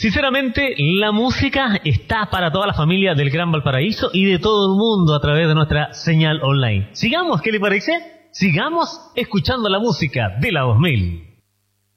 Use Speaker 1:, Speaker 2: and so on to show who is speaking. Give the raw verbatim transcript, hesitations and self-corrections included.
Speaker 1: Sinceramente, la música está para toda la familia del Gran Valparaíso y de todo el mundo a través de nuestra señal online. Sigamos, ¿qué le parece? Sigamos escuchando la música de la dos mil.